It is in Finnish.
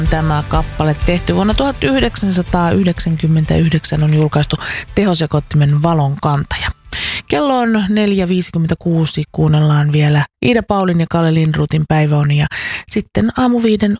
Tämä kappale tehty vuonna 1999 on julkaistu tehosekoittimen Valonkantaja. Kello on 4.56, kuunnellaan vielä Iida Paulin ja Kalle Lindruthin Päiväuni ja sitten aamu 5